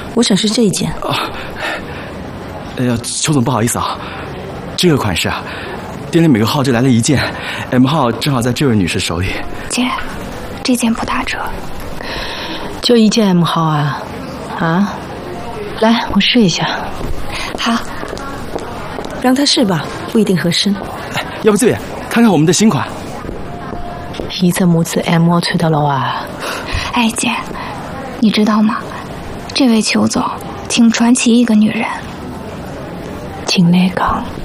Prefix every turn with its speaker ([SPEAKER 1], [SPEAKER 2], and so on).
[SPEAKER 1] 我想是这一件。
[SPEAKER 2] 哎呀，邱总不好意思啊，这个款式啊，店里每个号只来了一件 ，M 号正好在这位女士手里。
[SPEAKER 3] 姐，这件不打折。
[SPEAKER 1] 就一件 M 号啊？啊？来，我试一下。
[SPEAKER 3] 好，
[SPEAKER 1] 让他试吧，不一定合身。
[SPEAKER 2] 哎，要不这边看看我们的新款。
[SPEAKER 1] 现在模子 M 号穿得了啊？
[SPEAKER 3] 哎，姐，你知道吗？这位邱总挺传奇一个女人。
[SPEAKER 1] 进来讲。